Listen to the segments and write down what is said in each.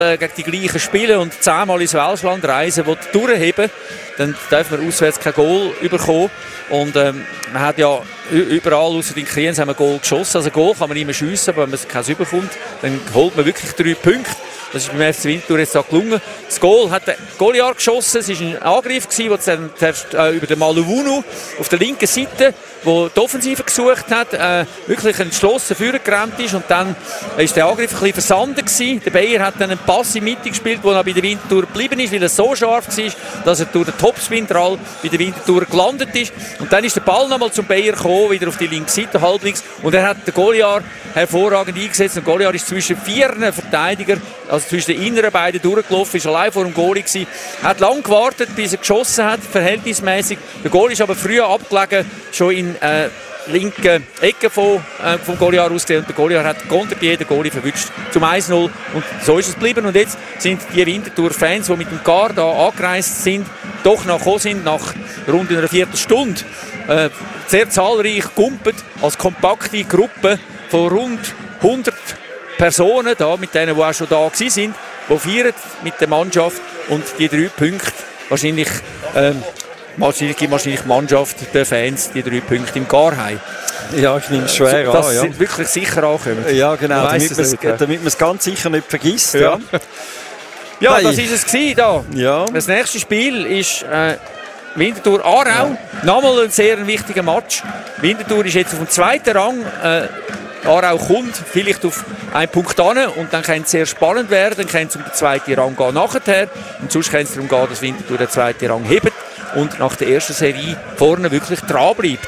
gegen die gleichen spielen und 10-mal ins Welschland reisen, die durchheben, dann darf man auswärts kein Goal bekommen. Und man hat ja überall, außer in Kriens, haben wir Goal geschossen. Also Goal kann man immer schiessen, aber wenn man keins überkommt, dann holt man wirklich 3 Punkte. Das ist beim FC Winterthur jetzt auch gelungen. Das Goal hat der Goliath geschossen. Es war ein Angriff, der über den Maluwunu auf der linken Seite, wo die Offensive gesucht hat, wirklich entschlossen vorgerannt ist. Und dann ist der Angriff ein bisschen versandet gewesen. Der Bayer hat dann einen Pass in die Mitte gespielt, der noch bei der Winterthur geblieben ist, weil er so scharf war, dass er durch den Topspin-Drall bei der Winterthur gelandet ist. Und dann ist der Ball nochmal zum Bayer gekommen, wieder auf die linke Seite, halblinks. Und er hat den Goliath hervorragend eingesetzt. Und Goliath ist zwischen 4 Verteidigern, also zwischen den inneren beiden durchgelaufen, ist allein vor dem Goalie gewesen. Er hat lange gewartet, bis er geschossen hat, verhältnismäßig. Der Goalie ist aber früher abgelegen, schon in linken Ecke vom Goliath ausgesehen. Und der Goliath hat kontert jeden Goalie verwünscht zum 1-0. Und so ist es geblieben. Und jetzt sind die Winterthur-Fans, die mit dem Car da angereist sind, doch noch gekommen sind, nach rund einer Viertelstunde, sehr zahlreich gumpet als kompakte Gruppe von rund 100 Personen, da, mit denen, die auch schon da waren, die feiern mit der Mannschaft und die 3 Punkte wahrscheinlich die Mannschaft der Fans die 3 Punkte im Gar haben. Ja, ich nehme es schwer an. Dass sie wirklich sicher ankommen. Ja, genau, damit man es ganz sicher nicht vergisst. Ja, ja das war es da. Ja. Das nächste Spiel ist Winterthur Aarau. Nochmal ein sehr wichtiger Match. Winterthur ist jetzt auf dem 2. Rang. Aarau kommt vielleicht auf einen Punkt an und dann kann es sehr spannend werden. Dann kann es um den 2. Rang gehen nachher. Und sonst kann es darum gehen, dass Winterthur den 2. Rang hebt und nach der ersten Serie vorne wirklich dran bleibt.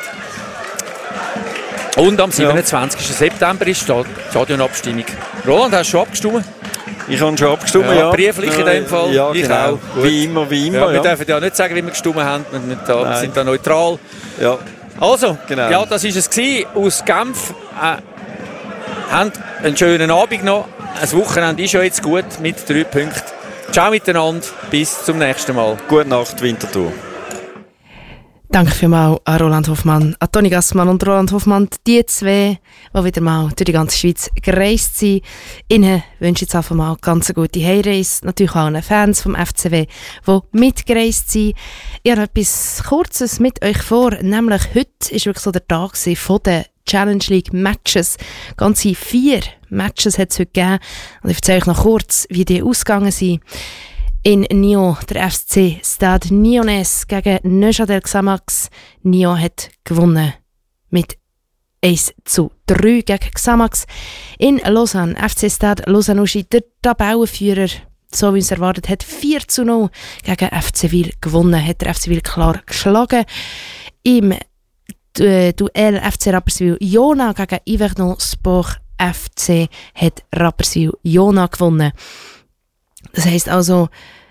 Und am 27. September ist die Stadionabstimmung. Roland, hast du schon abgestimmt? Ich habe schon abgestimmt, ja. Brieflich in dem Fall. Ja, ich genau. auch. Wie immer. Wir dürfen ja nicht sagen, wie wir gestimmt haben. Wir sind da neutral. Ja. Also, genau. Ja, das war es gewesen. Aus Genf. Haben einen schönen Abend noch. Das Wochenende ist ja jetzt gut mit 3 Punkten. Ciao miteinander. Bis zum nächsten Mal. Gute Nacht, Winterthur. Danke vielmals an Roland Hoffmann, an Toni Gassmann und Roland Hoffmann, die 2, die wieder mal durch die ganze Schweiz gereist sind. Ihnen wünsche ich jetzt einfach mal ganz eine gute Heimreise. Natürlich auch allen Fans vom FCW, die mitgereist sind. Ich habe etwas Kurzes mit euch vor, nämlich heute war wirklich so der Tag von den Challenge League Matches. Ganze 4 Matches hat es heute gegeben. Und ich erzähle euch noch kurz, wie die ausgegangen sind. In Nyon, der FC Stade Nyonnais gegen Neuchâtel Xamax. Nyon hat gewonnen mit 1:3 gegen Xamax. In Lausanne, FC Stade Lausanne-Uschi, der Tabellenführer, so wie es erwartet hat, 4:0 gegen FC Wil gewonnen, hat der FC Wil klar geschlagen. Im Duell FC Rapperswil-Jona gegen Yverdon Sport FC hat Rapperswil-Jona gewonnen. Das heisst also,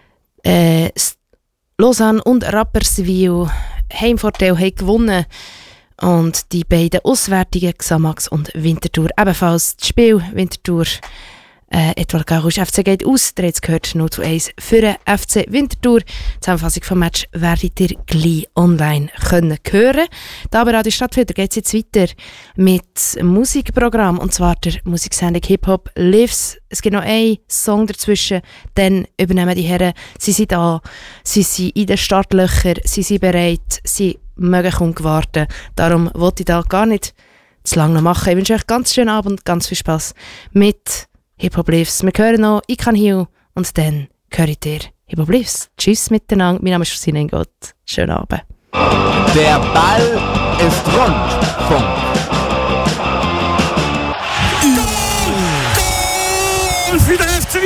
Lausanne und Rapperswil Heimvorteil haben gewonnen und die beiden Auswärtigen, Xamax und Winterthur, ebenfalls das Spiel Winterthur Edouard Garouche FC geht aus. Ihr habt es gehört, 0:1 für den FC Winterthur. Die Zusammenfassung vom Match werdet ihr gleich online hören. Da aber an die Stadtfilter geht es jetzt weiter mit Musikprogramm, und zwar der Musiksendung Hip-Hop Lives. Es gibt noch einen Song dazwischen, dann übernehmen die Herren. Sie sind da, sie sind in den Startlöchern, sie sind bereit, sie mögen kaum warten. Darum wollte ich da gar nicht zu lange noch machen. Ich wünsche euch ganz schönen Abend, ganz viel Spass mit Hip-Hop Lives. Wir hören noch I Can Heal und dann hört ihr Hip-Hop Lives. Tschüss miteinander. Mein Name ist Rosine Gott. Schönen Abend. Der Ball ist rund. Funk.